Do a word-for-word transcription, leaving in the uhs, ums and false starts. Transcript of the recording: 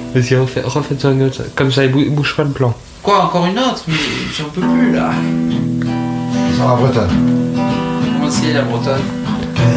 Vas-y, refais, refais-toi une autre. Comme ça, il bou- bouge pas le plan. Quoi, encore une autre? Mais j'en peux plus là. Sur la bretonne. Comment c'est la bretonne?